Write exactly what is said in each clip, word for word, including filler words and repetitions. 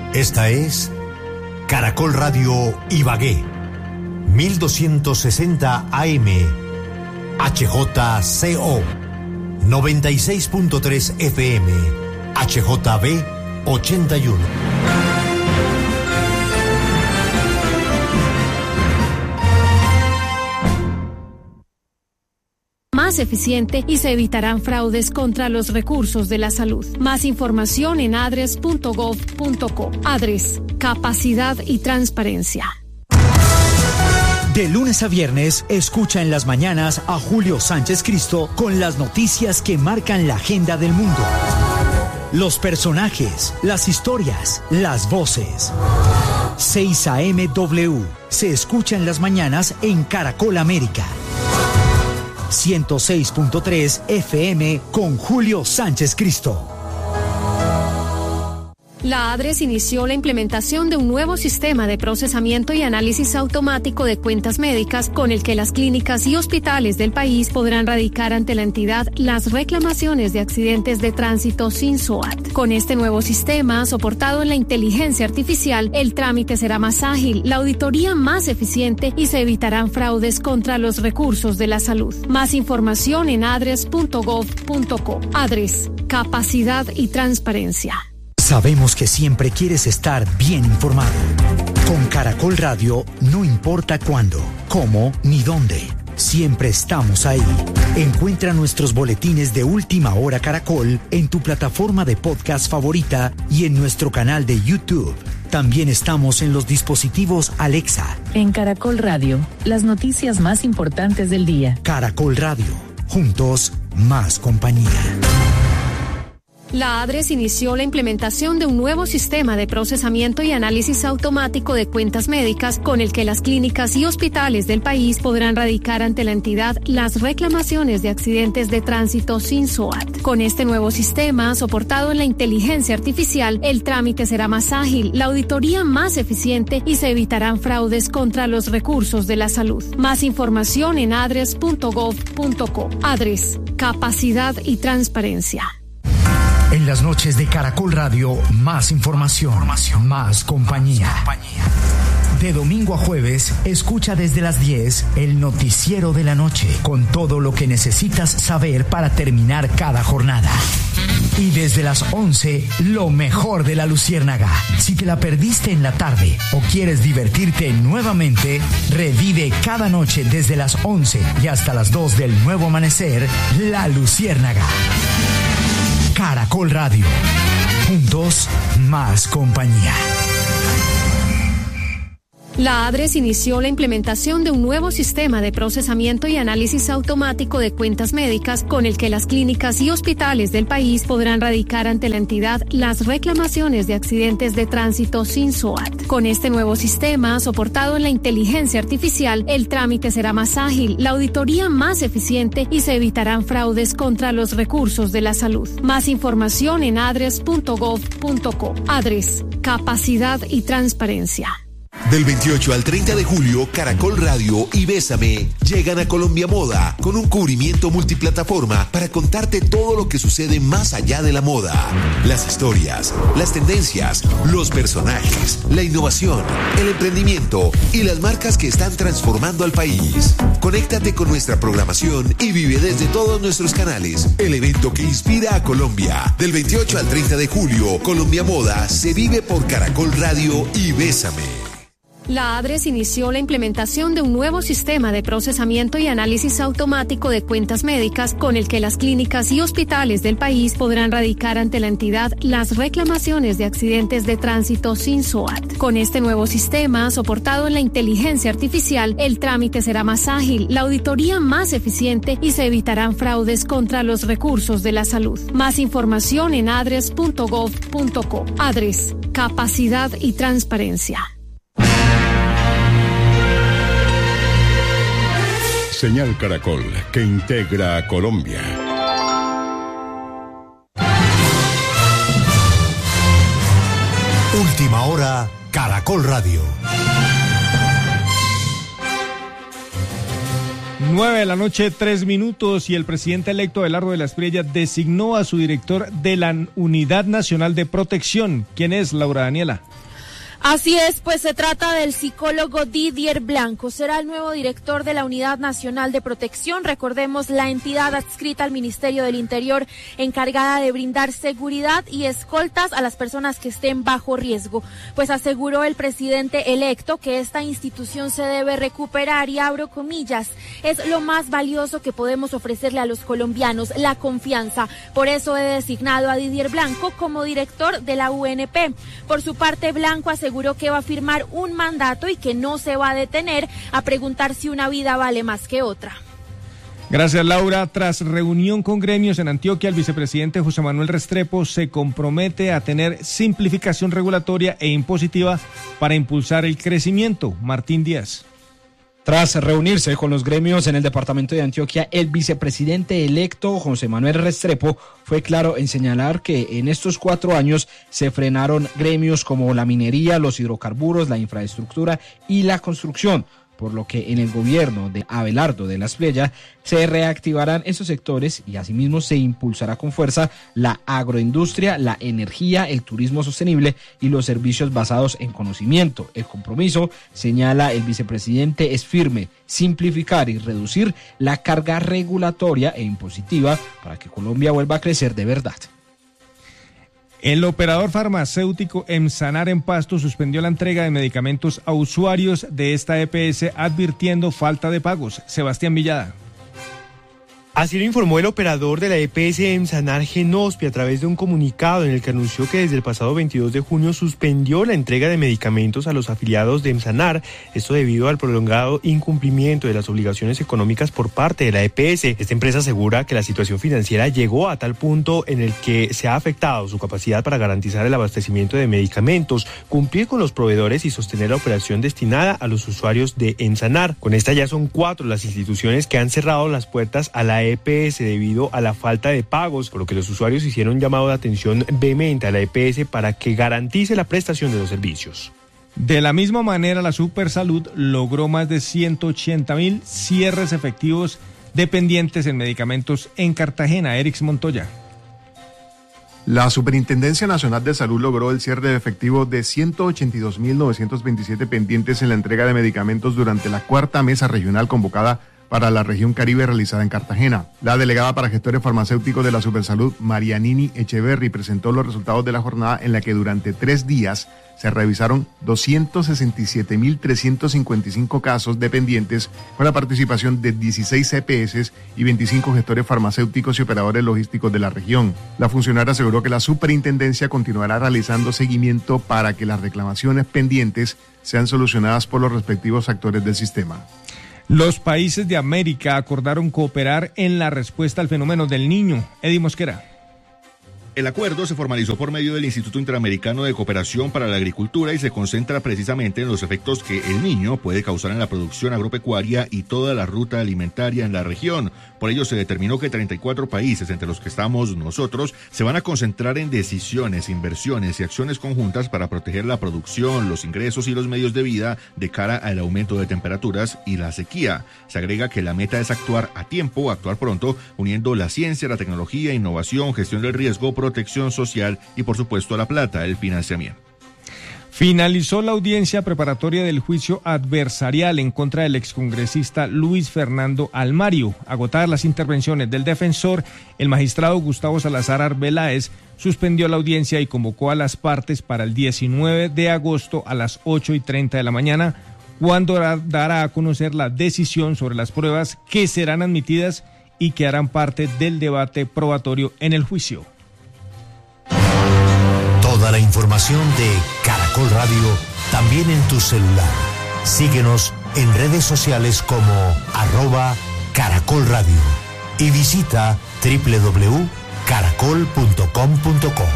Esta es Caracol Radio Ibagué, mil doscientos sesenta A M, H J C O, noventa y seis punto tres F M, H J B ochenta y uno. Más eficiente y se evitarán fraudes contra los recursos de la salud. Más información en adres punto gov punto co. Adres, capacidad y transparencia. De lunes a viernes, escucha en las mañanas a Julio Sánchez Cristo con las noticias que marcan la agenda del mundo. Los personajes, las historias, las voces. seis A M W se escucha en las mañanas en Caracol América. ciento seis punto tres F M con Julio Sánchez Cristo. La ADRES inició la implementación de un nuevo sistema de procesamiento y análisis automático de cuentas médicas con el que las clínicas y hospitales del país podrán radicar ante la entidad las reclamaciones de accidentes de tránsito sin S O A T. Con este nuevo sistema, soportado en la inteligencia artificial, el trámite será más ágil, la auditoría más eficiente y se evitarán fraudes contra los recursos de la salud. Más información en adres punto gov punto co. ADRES, capacidad y transparencia. Sabemos que siempre quieres estar bien informado. Con Caracol Radio, no importa cuándo, cómo ni dónde. Siempre estamos ahí. Encuentra nuestros boletines de Última Hora Caracol en tu plataforma de podcast favorita y en nuestro canal de YouTube. También estamos en los dispositivos Alexa. En Caracol Radio, las noticias más importantes del día. Caracol Radio, juntos, más compañía. La ADRES inició la implementación de un nuevo sistema de procesamiento y análisis automático de cuentas médicas con el que las clínicas y hospitales del país podrán radicar ante la entidad las reclamaciones de accidentes de tránsito sin S O A T. Con este nuevo sistema, soportado en la inteligencia artificial, el trámite será más ágil, la auditoría más eficiente y se evitarán fraudes contra los recursos de la salud. Más información en adres punto gov punto co. ADRES, capacidad y transparencia. En las noches de Caracol Radio, más información, información. Más compañía. Más compañía. De domingo a jueves, escucha desde las diez el noticiero de la noche, con todo lo que necesitas saber para terminar cada jornada. Y desde las once, lo mejor de La Luciérnaga. Si te la perdiste en la tarde o quieres divertirte nuevamente, revive cada noche desde las once y hasta las dos del nuevo amanecer, La Luciérnaga. Caracol Radio. Juntos, más compañía. La ADRES inició la implementación de un nuevo sistema de procesamiento y análisis automático de cuentas médicas con el que las clínicas y hospitales del país podrán radicar ante la entidad las reclamaciones de accidentes de tránsito sin S O A T. Con este nuevo sistema, soportado en la inteligencia artificial, el trámite será más ágil, la auditoría más eficiente y se evitarán fraudes contra los recursos de la salud. Más información en adres punto gov punto co. ADRES, capacidad y transparencia. Del veintiocho al treinta de julio, Caracol Radio y Bésame llegan a Colombia Moda con un cubrimiento multiplataforma para contarte todo lo que sucede más allá de la moda. Las historias, las tendencias, los personajes, la innovación, el emprendimiento y las marcas que están transformando al país. Conéctate con nuestra programación y vive desde todos nuestros canales el evento que inspira a Colombia. Del veintiocho al treinta de julio, Colombia Moda se vive por Caracol Radio y Bésame. La ADRES inició la implementación de un nuevo sistema de procesamiento y análisis automático de cuentas médicas con el que las clínicas y hospitales del país podrán radicar ante la entidad las reclamaciones de accidentes de tránsito sin S O A T. Con este nuevo sistema, soportado en la inteligencia artificial, el trámite será más ágil, la auditoría más eficiente y se evitarán fraudes contra los recursos de la salud. Más información en adres punto gov punto co. ADRES, capacidad y transparencia. Señal Caracol, que integra a Colombia. Última Hora, Caracol Radio. Nueve de la noche, tres minutos, y el presidente electo Abelardo de la Espriella designó a su director de la Unidad Nacional de Protección. ¿Quién es, Laura Daniela? Así es, pues se trata del psicólogo Didier Blanco. Será el nuevo director de la Unidad Nacional de Protección. Recordemos, la entidad adscrita al Ministerio del Interior, encargada de brindar seguridad y escoltas a las personas que estén bajo riesgo. Pues aseguró el presidente electo que esta institución se debe recuperar, y abro comillas, es lo más valioso que podemos ofrecerle a los colombianos, la confianza. Por eso he designado a Didier Blanco como director de la U N P. Por su parte, Blanco aseguró aseguró que va a firmar un mandato y que no se va a detener a preguntar si una vida vale más que otra. Gracias, Laura. Tras reunión con gremios en Antioquia, el vicepresidente José Manuel Restrepo se compromete a tener simplificación regulatoria e impositiva para impulsar el crecimiento. Martín Díaz. Tras reunirse con los gremios en el departamento de Antioquia, el vicepresidente electo José Manuel Restrepo fue claro en señalar que en estos cuatro años se frenaron gremios como la minería, los hidrocarburos, la infraestructura y la construcción, por lo que en el gobierno de Abelardo de la Espriella se reactivarán esos sectores y asimismo se impulsará con fuerza la agroindustria, la energía, el turismo sostenible y los servicios basados en conocimiento. El compromiso, señala el vicepresidente, es firme: simplificar y reducir la carga regulatoria e impositiva para que Colombia vuelva a crecer de verdad. El operador farmacéutico Emsanar en Pasto suspendió la entrega de medicamentos a usuarios de esta E P S, advirtiendo falta de pagos. Sebastián Villada. Así lo informó el operador de la E P S Emsanar Genospi a través de un comunicado en el que anunció que desde el pasado veintidós de junio suspendió la entrega de medicamentos a los afiliados de Emsanar, esto debido al prolongado incumplimiento de las obligaciones económicas por parte de la E P S. Esta empresa asegura que la situación financiera llegó a tal punto en el que se ha afectado su capacidad para garantizar el abastecimiento de medicamentos, cumplir con los proveedores y sostener la operación destinada a los usuarios de Emsanar. Con esta ya son cuatro las instituciones que han cerrado las puertas a la E P S debido a la falta de pagos, por lo que los usuarios hicieron un llamado de atención vehemente a la E P S para que garantice la prestación de los servicios. De la misma manera, la Supersalud logró más de ciento ochenta mil cierres efectivos dependientes en medicamentos en Cartagena. Erix Montoya. La Superintendencia Nacional de Salud logró el cierre efectivo de ciento ochenta y dos mil novecientos veintisiete pendientes en la entrega de medicamentos durante la cuarta mesa regional convocada para la región Caribe realizada en Cartagena. La delegada para gestores farmacéuticos de la Supersalud, Marianini Echeverry, presentó los resultados de la jornada en la que durante tres días se revisaron doscientos sesenta y siete mil trescientos cincuenta y cinco casos de pendientes con la participación de dieciséis E P S y veinticinco gestores farmacéuticos y operadores logísticos de la región. La funcionaria aseguró que la superintendencia continuará realizando seguimiento para que las reclamaciones pendientes sean solucionadas por los respectivos actores del sistema. Los países de América acordaron cooperar en la respuesta al fenómeno del Niño. Eddie Mosquera. El acuerdo se formalizó por medio del Instituto Interamericano de Cooperación para la Agricultura y se concentra precisamente en los efectos que el Niño puede causar en la producción agropecuaria y toda la ruta alimentaria en la región. Por ello se determinó que treinta y cuatro países, entre los que estamos nosotros, se van a concentrar en decisiones, inversiones y acciones conjuntas para proteger la producción, los ingresos y los medios de vida de cara al aumento de temperaturas y la sequía. Se agrega que la meta es actuar a tiempo, actuar pronto, uniendo la ciencia, la tecnología, innovación, gestión del riesgo, protección social y, por supuesto, la plata, el financiamiento. Finalizó la audiencia preparatoria del juicio adversarial en contra del excongresista Luis Fernando Almario. Agotadas las intervenciones del defensor, el magistrado Gustavo Salazar Arbeláez suspendió la audiencia y convocó a las partes para el diecinueve de agosto a las ocho y treinta de la mañana, cuando dará a conocer la decisión sobre las pruebas que serán admitidas y que harán parte del debate probatorio en el juicio. Toda la información de Caracol Radio también en tu celular. Síguenos en redes sociales como arroba Caracol Radio y visita doble u doble u doble u punto caracol punto com punto co.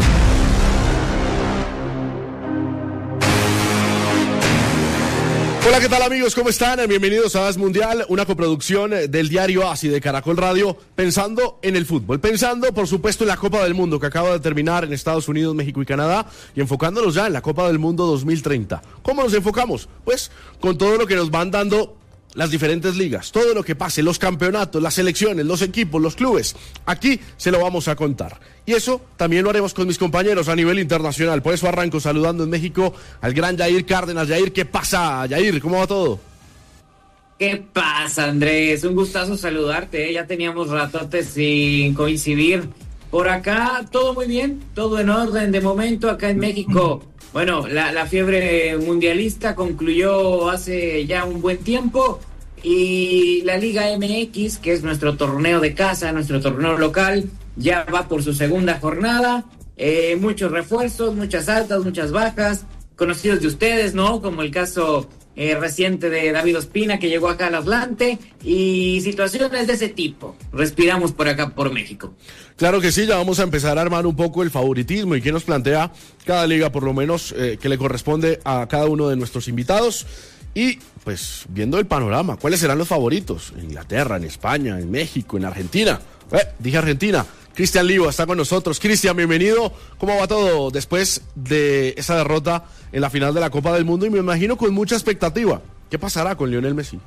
Hola, Hola, ¿qué tal amigos? ¿Cómo están? Bienvenidos a As Mundial, una coproducción del diario AS y de Caracol Radio, pensando en el fútbol, pensando por supuesto en la Copa del Mundo que acaba de terminar en Estados Unidos, México y Canadá, y enfocándonos ya en la Copa del Mundo dos mil treinta. ¿Cómo nos enfocamos? Pues con todo lo que nos van dando las diferentes ligas, todo lo que pase, los campeonatos, las selecciones, los equipos, los clubes, aquí se lo vamos a contar. Y eso también lo haremos con mis compañeros a nivel internacional. Por eso arranco saludando en México al gran Yair Cárdenas. Yair, ¿qué pasa? Yair, ¿cómo va todo? ¿Qué pasa, Andrés? Un gustazo saludarte, ¿eh? Ya teníamos ratotes sin coincidir. Por acá, todo muy bien, todo en orden de momento acá en México. Bueno, la, la fiebre mundialista concluyó hace ya un buen tiempo y la Liga M X, que es nuestro torneo de casa, nuestro torneo local, ya va por su segunda jornada. Eh, muchos refuerzos, muchas altas, muchas bajas, conocidos de ustedes, ¿no? Como el caso eh, reciente de David Ospina, que llegó acá al Atlante, y situaciones de ese tipo. Respiramos por acá, por México. Claro que sí, ya vamos a empezar a armar un poco el favoritismo y qué nos plantea cada liga, por lo menos eh, que le corresponde a cada uno de nuestros invitados. Y pues viendo el panorama, ¿cuáles serán los favoritos? En Inglaterra, en España, en México, en Argentina. Eh, dije Argentina. Cristian Livo está con nosotros. Cristian, bienvenido. ¿Cómo va todo después de esa derrota en la final de la Copa del Mundo? Y me imagino con mucha expectativa. ¿Qué pasará con Lionel Messi?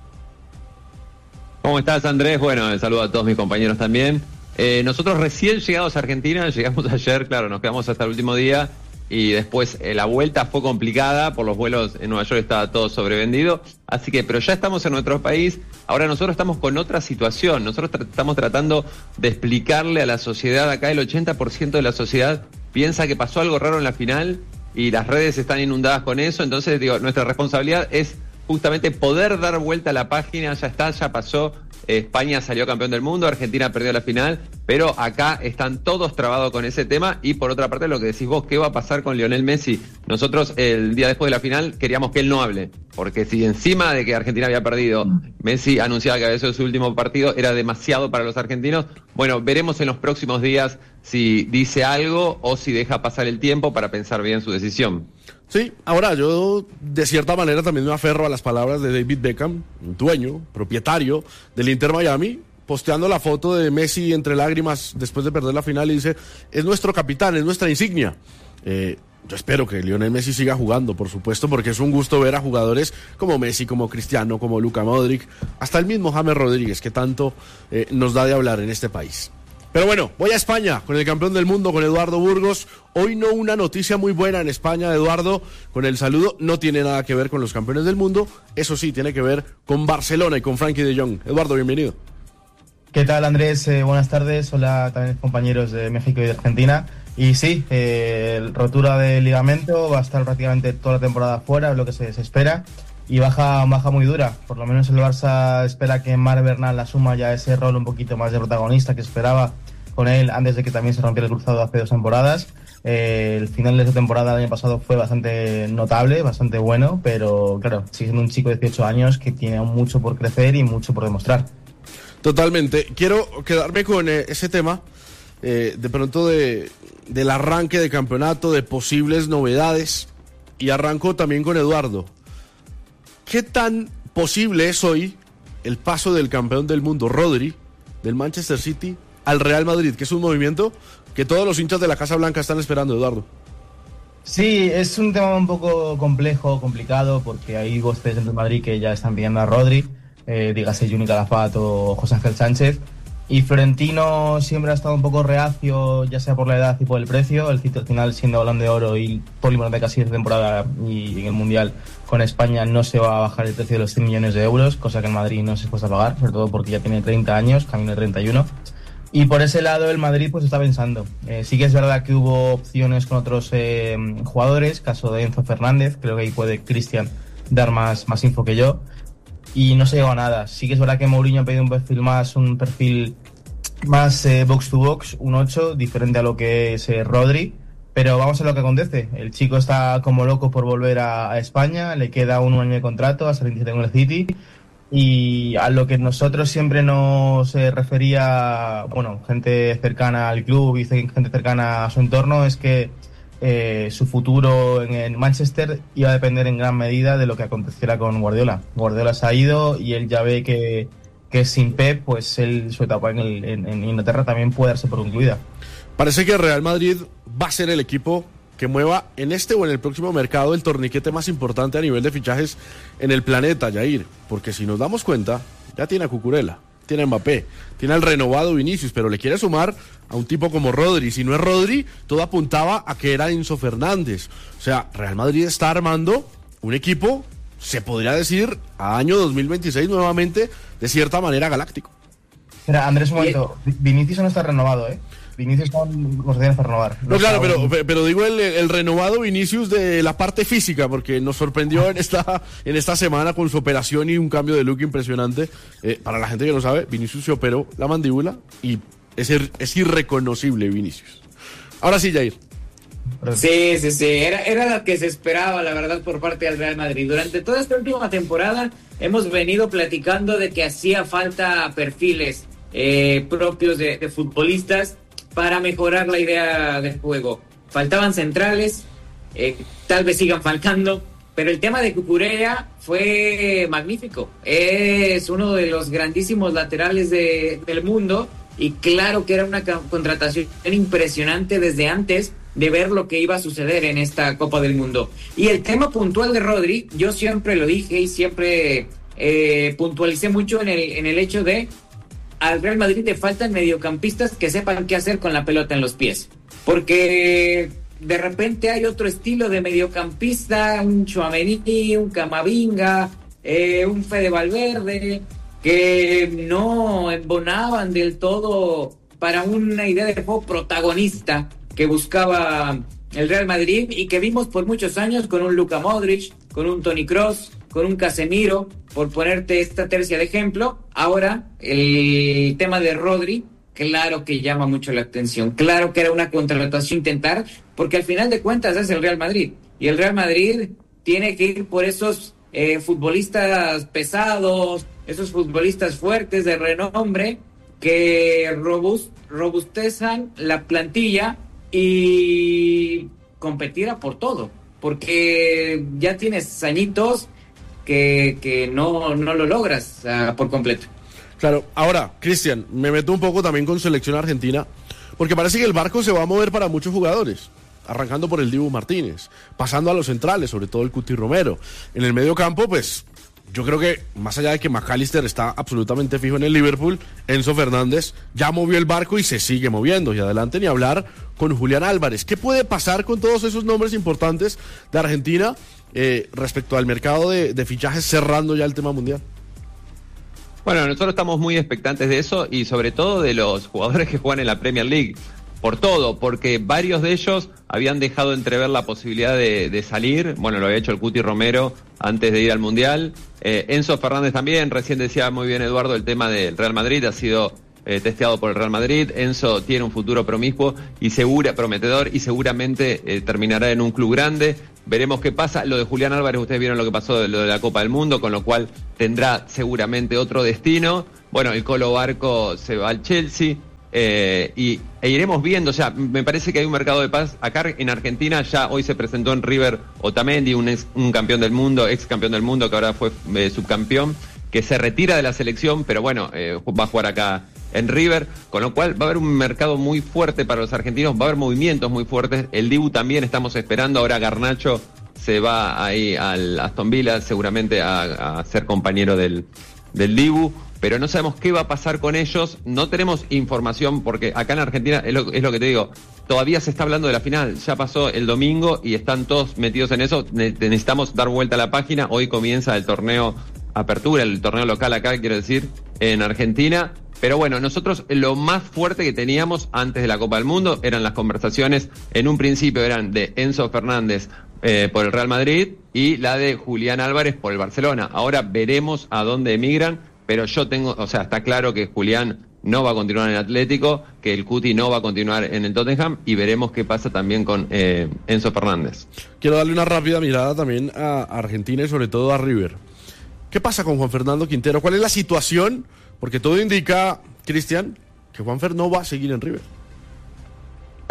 ¿Cómo estás, Andrés? Bueno, el saludo a todos mis compañeros también. Eh, nosotros recién llegados a Argentina, llegamos ayer, claro, nos quedamos hasta el último día y después eh, la vuelta fue complicada por los vuelos en Nueva York, estaba todo sobrevendido, así que, pero ya estamos en nuestro país. Ahora nosotros estamos con otra situación, nosotros tra- estamos tratando de explicarle a la sociedad, acá el ochenta por ciento de la sociedad piensa que pasó algo raro en la final y las redes están inundadas con eso, entonces digo, nuestra responsabilidad es justamente poder dar vuelta a la página. Ya está, ya pasó, España salió campeón del mundo, Argentina perdió la final, pero acá están todos trabados con ese tema. Y por otra parte, lo que decís vos, ¿qué va a pasar con Lionel Messi? Nosotros el día después de la final queríamos que él no hable, porque si encima de que Argentina había perdido, Messi anunciaba que había sido su último partido, era demasiado para los argentinos. Bueno, veremos en los próximos días si dice algo o si deja pasar el tiempo para pensar bien su decisión. Sí, ahora yo de cierta manera también me aferro a las palabras de David Beckham, dueño, propietario del Inter Miami, posteando la foto de Messi entre lágrimas después de perder la final y dice, es nuestro capitán, es nuestra insignia. Eh, yo espero que Lionel Messi siga jugando, por supuesto, porque es un gusto ver a jugadores como Messi, como Cristiano, como Luka Modric, hasta el mismo James Rodríguez, que tanto eh, nos da de hablar en este país. Pero bueno, voy a España con el campeón del mundo, con Eduardo Burgos. Hoy no una noticia muy buena en España, Eduardo, con el saludo. No tiene nada que ver con los campeones del mundo. Eso sí, tiene que ver con Barcelona y con Frankie de Jong. Eduardo, bienvenido. ¿Qué tal, Andrés? Eh, buenas tardes. Hola también compañeros de México y de Argentina. Y sí, eh, rotura de ligamento, va a estar prácticamente toda la temporada fuera, es lo que se, se espera. Y baja, baja muy dura. Por lo menos el Barça espera que Marc Bernal asuma ya ese rol un poquito más de protagonista que esperaba con él antes de que también se rompiera el cruzado hace dos temporadas. Eh, el final de esa temporada del año pasado fue bastante notable, bastante bueno, pero claro, sigue siendo un chico de dieciocho años que tiene aún mucho por crecer y mucho por demostrar. Totalmente. Quiero quedarme con eh, ese tema, eh, de pronto de, del arranque de campeonato, de posibles novedades, y arranco también con Eduardo. ¿Qué tan posible es hoy el paso del campeón del mundo, Rodri, del Manchester City, al Real Madrid, que es un movimiento que todos los hinchas de la Casa Blanca están esperando, Eduardo? Sí, es un tema un poco complejo, complicado, porque hay voces dentro de Madrid que ya están pidiendo a Rodri, eh, dígase Juni Calafat o José Ángel Sánchez, y Florentino siempre ha estado un poco reacio, ya sea por la edad y por el precio. El City al final, siendo Balón de Oro y Polímero de casi esta temporada y en el Mundial con España, no se va a bajar el precio de los cien millones de euros, cosa que en Madrid no se puede pagar, sobre todo porque ya tiene treinta años, camino de treinta y uno. Y por ese lado el Madrid pues está pensando. Eh, sí que es verdad que hubo opciones con otros eh, jugadores, caso de Enzo Fernández, creo que ahí puede Cristian dar más, más info que yo. Y no se llegó a nada. Sí que es verdad que Mourinho ha pedido un perfil más, un perfil más eh, box to box, un ocho, diferente a lo que es eh, Rodri. Pero vamos a lo que acontece. El chico está como loco por volver a, a España, le queda un año de contrato hasta el veintisiete con el City. Y a lo que nosotros siempre nos eh, refería, bueno, gente cercana al club y gente cercana a su entorno, es que eh, su futuro en el Manchester iba a depender en gran medida de lo que aconteciera con Guardiola. Guardiola se ha ido y él ya ve que, que sin Pep, pues él, su etapa en, el, en, en Inglaterra también puede darse por concluida. Parece que el Real Madrid va a ser el equipo que mueva en este o en el próximo mercado el torniquete más importante a nivel de fichajes en el planeta, Jair, porque si nos damos cuenta, ya tiene a Cucurella, tiene a Mbappé, tiene al renovado Vinicius, pero le quiere sumar a un tipo como Rodri. Si no es Rodri, todo apuntaba a que era Enzo Fernández. O sea, Real Madrid está armando un equipo, se podría decir, a año dos mil veintiséis nuevamente, de cierta manera galáctico. Mira, Andrés, un momento, Vinicius no está renovado, ¿eh? Vinicius son condiciones para renovar. No, claro, pero, pero digo el, el renovado Vinicius de la parte física, porque nos sorprendió en esta, en esta semana con su operación y un cambio de look impresionante. Eh, para la gente que no sabe, Vinicius se operó la mandíbula y es, es irreconocible Vinicius. Ahora sí, Jair. Sí, sí, sí, era, era lo que se esperaba, la verdad, por parte del Real Madrid. Durante toda esta última temporada hemos venido platicando de que hacía falta perfiles eh, propios de, de futbolistas para mejorar la idea del juego. Faltaban centrales, eh, tal vez sigan faltando, pero el tema de Cucurella fue magnífico. Es uno de los grandísimos laterales de, del mundo y claro que era una contratación impresionante desde antes de ver lo que iba a suceder en esta Copa del Mundo. Y el tema puntual de Rodri, yo siempre lo dije y siempre eh, puntualicé mucho en el, en el hecho de al Real Madrid le faltan mediocampistas que sepan qué hacer con la pelota en los pies. Porque de repente hay otro estilo de mediocampista, un Tchouaméni, un Camavinga, eh, un Fede Valverde, que no embonaban del todo para una idea de juego protagonista que buscaba el Real Madrid y que vimos por muchos años con un Luka Modric, con un Toni Kroos, con un Casemiro, por ponerte esta tercia de ejemplo. Ahora, el tema de Rodri, claro que llama mucho la atención. Claro que era una contratación intentar, porque al final de cuentas es el Real Madrid. Y el Real Madrid tiene que ir por esos eh, futbolistas pesados, esos futbolistas fuertes de renombre, que robust, robustezan la plantilla y competirá por todo. Porque ya tienes añitos que, que no, no lo logras uh, por completo. Claro, ahora, Cristian, me meto un poco también con selección argentina, porque parece que el barco se va a mover para muchos jugadores, arrancando por el Dibu Martínez, pasando a los centrales, sobre todo el Cuti Romero. En el medio campo, pues, yo creo que, más allá de que McAllister está absolutamente fijo en el Liverpool, Enzo Fernández ya movió el barco y se sigue moviendo. Y adelante ni hablar con Julián Álvarez. ¿Qué puede pasar con todos esos nombres importantes de Argentina eh, respecto al mercado de, de fichajes cerrando ya el tema mundial? Bueno, nosotros estamos muy expectantes de eso y sobre todo de los jugadores que juegan en la Premier League. Por todo, porque varios de ellos habían dejado entrever la posibilidad de, de salir. Bueno, lo había hecho el Cuti Romero antes de ir al Mundial. Eh, Enzo Fernández también, recién decía muy bien Eduardo, el tema del Real Madrid ha sido eh, testeado por el Real Madrid. Enzo tiene un futuro promiscuo y segura, prometedor y seguramente eh, terminará en un club grande. Veremos qué pasa. Lo de Julián Álvarez, ustedes vieron lo que pasó de lo de la Copa del Mundo, con lo cual tendrá seguramente otro destino. Bueno, el Colo Barco se va al Chelsea. Eh, y e iremos viendo, o sea, me parece que hay un mercado de paz acá en Argentina. Ya hoy se presentó en River Otamendi, un, ex, un campeón del mundo, ex campeón del mundo, que ahora fue eh, subcampeón, que se retira de la selección, pero bueno, eh, va a jugar acá en River, con lo cual va a haber un mercado muy fuerte para los argentinos, va a haber movimientos muy fuertes. El Dibu también estamos esperando, ahora Garnacho se va ahí al Aston Villa seguramente a, a ser compañero del, del Dibu. Pero no sabemos qué va a pasar con ellos, no tenemos información, porque acá en Argentina, es lo, es lo que te digo, todavía se está hablando de la final, ya pasó el domingo y están todos metidos en eso, ne- necesitamos dar vuelta a la página, hoy comienza el torneo Apertura, el torneo local acá, quiero decir, en Argentina, pero bueno, nosotros lo más fuerte que teníamos antes de la Copa del Mundo eran las conversaciones, en un principio eran de Enzo Fernández eh, por el Real Madrid y la de Julián Álvarez por el Barcelona, ahora veremos a dónde emigran. Pero yo tengo, o sea, está claro que Julián no va a continuar en el Atlético, que el Cuti no va a continuar en el Tottenham y veremos qué pasa también con eh, Enzo Fernández. Quiero darle una rápida mirada también a Argentina y sobre todo a River. ¿Qué pasa con Juan Fernando Quintero? ¿Cuál es la situación? Porque todo indica, Cristian, que Juanfer no va a seguir en River.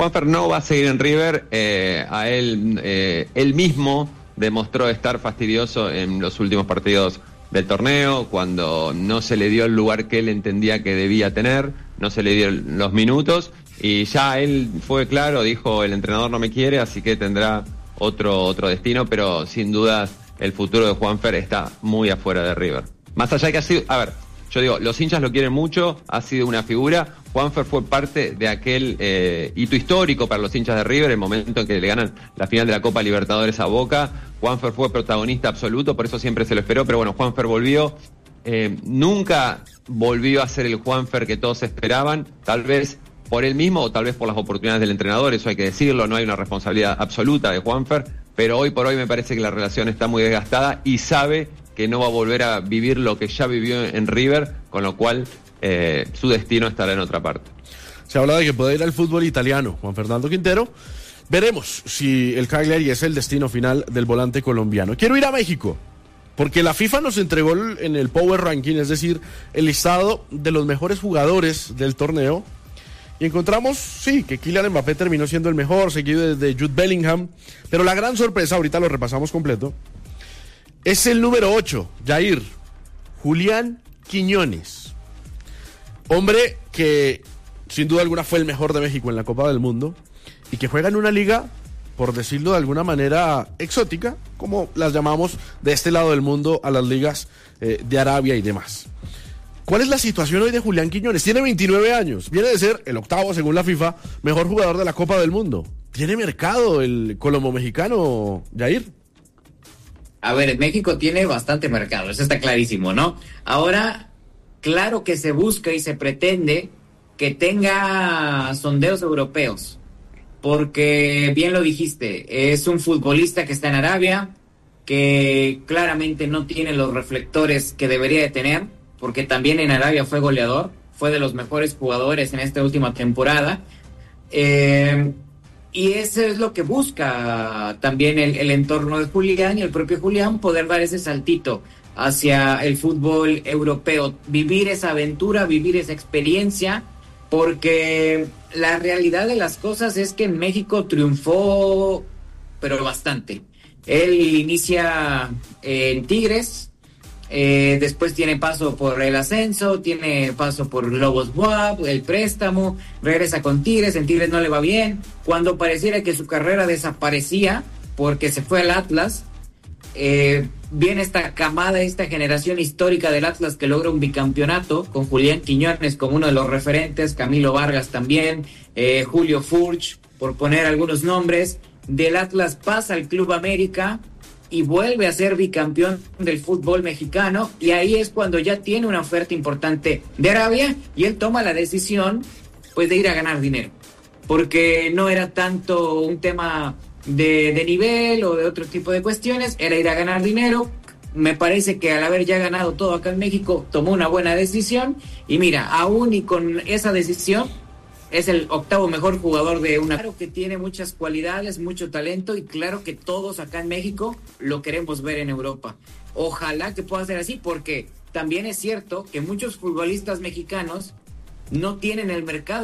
Juanfer no va a seguir en River, eh, a él, eh, él mismo demostró estar fastidioso en los últimos partidos del torneo, cuando no se le dio el lugar que él entendía que debía tener, no se le dio los minutos, y ya él fue claro, dijo, el entrenador no me quiere, así que tendrá otro, otro destino, pero sin dudas el futuro de Juanfer está muy afuera de River. Más allá de que ha sido, a ver, yo digo, los hinchas lo quieren mucho, ha sido una figura. Juanfer fue parte de aquel eh, hito histórico para los hinchas de River, el momento en que le ganan la final de la Copa Libertadores a Boca. Juanfer fue protagonista absoluto, por eso siempre se lo esperó, pero bueno, Juanfer volvió. Eh, nunca volvió a ser el Juanfer que todos esperaban, tal vez por él mismo o tal vez por las oportunidades del entrenador, eso hay que decirlo, no hay una responsabilidad absoluta de Juanfer, pero hoy por hoy me parece que la relación está muy desgastada y sabe que no va a volver a vivir lo que ya vivió en River, con lo cual eh, su destino estará en otra parte. Se habla de que puede ir al fútbol italiano, Juan Fernando Quintero. Veremos si el Cagliari es el destino final del volante colombiano. Quiero ir a México, porque la FIFA nos entregó en el Power Ranking, es decir, el listado de los mejores jugadores del torneo. Y encontramos, sí, que Kylian Mbappé terminó siendo el mejor, seguido de Jude Bellingham. Pero la gran sorpresa, ahorita lo repasamos completo, es el número ocho, Jair, Julián Quiñones. Hombre que sin duda alguna fue el mejor de México en la Copa del Mundo y que juega en una liga, por decirlo de alguna manera, exótica, como las llamamos de este lado del mundo a las ligas eh, de Arabia y demás. ¿Cuál es la situación hoy de Julián Quiñones? Tiene veintinueve años, viene de ser el octavo, según la FIFA, mejor jugador de la Copa del Mundo. ¿Tiene mercado el colombo mexicano, Jair? A ver, México tiene bastante mercado, eso está clarísimo, ¿no? Ahora, claro que se busca y se pretende que tenga sondeos europeos, porque bien lo dijiste, es un futbolista que está en Arabia, que claramente no tiene los reflectores que debería de tener, porque también en Arabia fue goleador, fue de los mejores jugadores en esta última temporada, eh... y eso es lo que busca también el, el entorno de Julián y el propio Julián, poder dar ese saltito hacia el fútbol europeo, vivir esa aventura, vivir esa experiencia, porque la realidad de las cosas es que en México triunfó, pero bastante. Él inicia en Tigres, Eh, después tiene paso por el ascenso, tiene paso por Lobos B U A P, el préstamo, regresa con Tigres, en Tigres no le va bien, cuando pareciera que su carrera desaparecía porque se fue al Atlas, eh, viene esta camada, esta generación histórica del Atlas que logra un bicampeonato, con Julián Quiñones como uno de los referentes, Camilo Vargas también, eh, Julio Furch, por poner algunos nombres. Del Atlas pasa al Club América y vuelve a ser bicampeón del fútbol mexicano, y ahí es cuando ya tiene una oferta importante de Arabia y él toma la decisión pues de ir a ganar dinero, porque no era tanto un tema de, de nivel o de otro tipo de cuestiones, era ir a ganar dinero. Me parece que al haber ya ganado todo acá en México tomó una buena decisión, y mira, aún y con esa decisión es el octavo mejor jugador de una... Claro que tiene muchas cualidades, mucho talento, y claro que todos acá en México lo queremos ver en Europa. Ojalá que pueda ser así, porque también es cierto que muchos futbolistas mexicanos no tienen el mercado